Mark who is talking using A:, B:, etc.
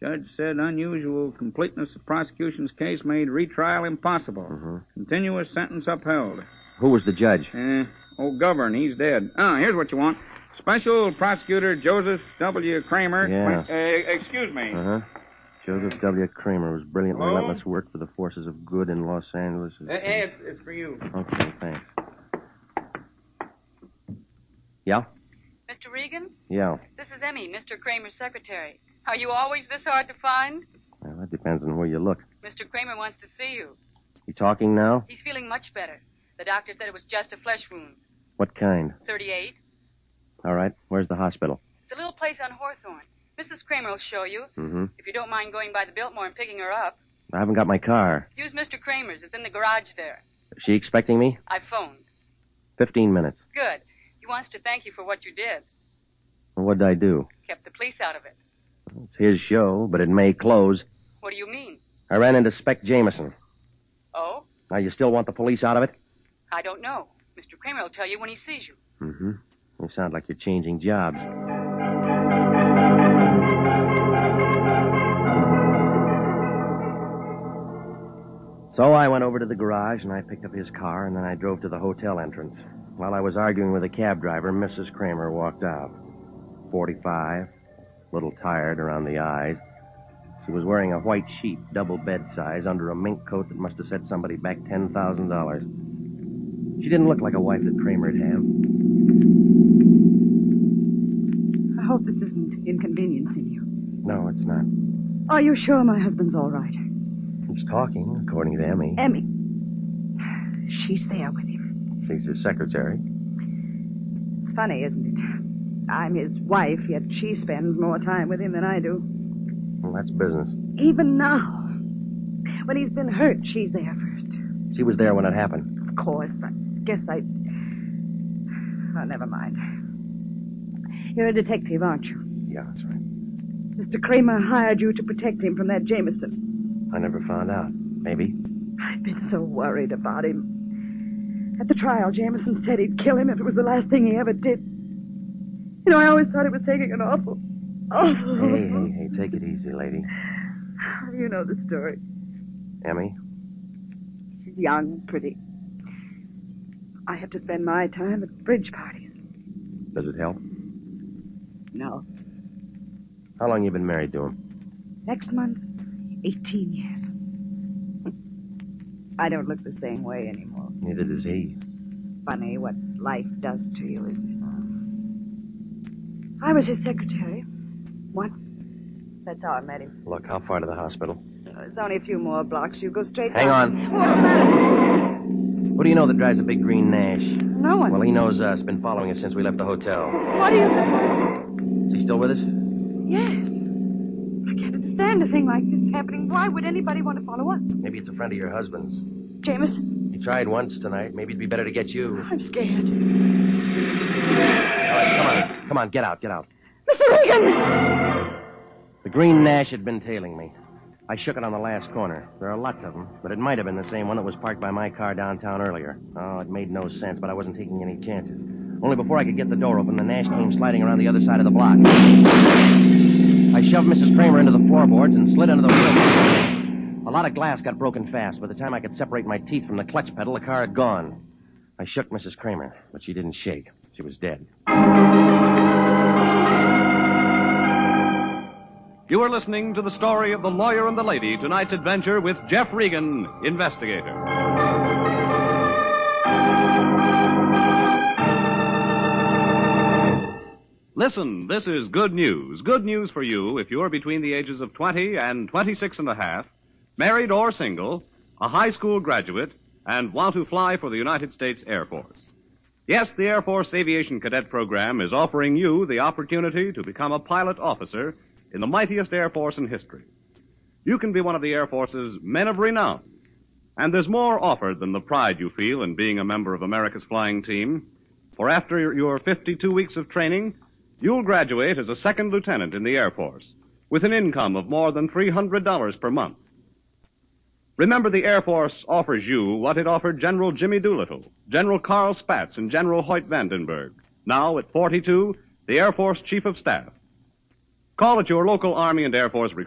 A: Judge said unusual completeness of prosecution's case made retrial impossible.
B: Mm-hmm.
A: Continuous sentence upheld.
B: Who was the judge?
A: Old Govern, he's dead. Here's what you want. Special Prosecutor Joseph W. Kramer.
B: Yeah.
A: Excuse me.
B: Uh-huh. Joseph W. Kramer was brilliant,
A: Hello?
B: relentless work for the forces of good in Los Angeles.
A: It's for you.
B: Okay, thanks. Yeah?
C: Mr. Regan?
B: Yeah.
C: This is Emmy, Mr. Kramer's secretary. Are you always this hard to find?
B: Well, that depends on where you look.
C: Mr. Kramer wants to see you.
B: You talking now?
C: He's feeling much better. The doctor said it was just a flesh wound.
B: What kind?
C: 38.
B: All right. Where's the hospital?
C: It's a little place on Hawthorne. Mrs. Kramer will show you.
B: Mm-hmm.
C: If you don't mind going by the Biltmore and picking her up.
B: I haven't got my car.
C: Use Mr. Kramer's. It's in the garage there.
B: Is she expecting me?
C: I phoned.
B: 15 minutes.
C: Good. He wants to thank you for what you did.
B: Well, what'd I do?
C: Kept the police out of it.
B: It's his show, but it may close.
C: What do you mean?
B: I ran into Spec Jameson.
C: Oh?
B: Now, you still want the police out of it?
C: I don't know. Mr. Kramer will tell you when he sees you.
B: Mm-hmm. You sound like you're changing jobs. So I went over to the garage, and I picked up his car, and then I drove to the hotel entrance. While I was arguing with the cab driver, Mrs. Kramer walked out. 45, a little tired around the eyes. She was wearing a white sheet, double bed size, under a mink coat that must have set somebody back $10,000. She didn't look like a wife that Kramer'd have.
D: I hope this isn't inconveniencing you.
B: No, it's not.
D: Are you sure my husband's all right?
B: He's talking, according to Emmy.
D: Emmy. She's there with him.
B: She's his secretary.
D: Funny, isn't it? I'm his wife, yet she spends more time with him than I do.
B: Well, that's business.
D: Even now. When he's been hurt, she's there first.
B: She was there when it happened.
D: Of course. I guess I... Oh, never mind. You're a detective, aren't you?
B: Yeah, that's right.
D: Mr. Kramer hired you to protect him from that Jameson.
B: I never found out. Maybe.
D: I've been so worried about him. At the trial, Jameson said he'd kill him if it was the last thing he ever did. You know, I always thought he was taking an awful...
B: Hey, take it easy, lady.
D: You know the story.
B: Emmy?
D: She's young, pretty. I have to spend my time at bridge parties.
B: Does it help?
D: No.
B: How long you been married to him?
D: Next month, 18 years. I don't look the same way anymore.
B: Neither does he.
D: Funny what life does to you, isn't it? I was his secretary. Once. That's how I met him.
B: Look, how far to the hospital?
D: It's only a few more blocks. You go straight
B: Hang
D: down.
B: on.
D: What's the matter?
B: Who do you know that drives a big green Nash?
D: No one.
B: Well, he knows us. Been following us since we left the hotel.
D: What do you say?
B: Is he still with us?
D: Yes. I can't understand a thing like this happening. Why would anybody want to follow us?
B: Maybe it's a friend of your husband's.
D: Jameson?
B: He tried once tonight. Maybe it'd be better to get you.
D: I'm scared.
B: All right, come on, get out.
D: Mr. Regan!
B: The green Nash had been tailing me. I shook it on the last corner. There are lots of them, but it might have been the same one that was parked by my car downtown earlier. Oh, it made no sense, but I wasn't taking any chances. Only before I could get the door open, the Nash came sliding around the other side of the block. I shoved Mrs. Kramer into the floorboards and slid under the wheel. A lot of glass got broken fast. By the time I could separate my teeth from the clutch pedal, the car had gone. I shook Mrs. Kramer, but she didn't shake. She was dead.
E: You are listening to the story of The Lawyer and the Lady, tonight's adventure with Jeff Regan, investigator. Listen, this is good news. Good news for you if you're between the ages of 20 and 26 and a half, married or single, a high school graduate, and want to fly for the United States Air Force. Yes, the Air Force Aviation Cadet Program is offering you the opportunity to become a pilot officer in the mightiest Air Force in history. You can be one of the Air Force's men of renown. And there's more offered than the pride you feel in being a member of America's flying team. For after your 52 weeks of training, you'll graduate as a second lieutenant in the Air Force with an income of more than $300 per month. Remember, the Air Force offers you what it offered General Jimmy Doolittle, General Carl Spaatz, and General Hoyt Vandenberg. Now, at 42, the Air Force Chief of Staff. Call at your local Army and Air Force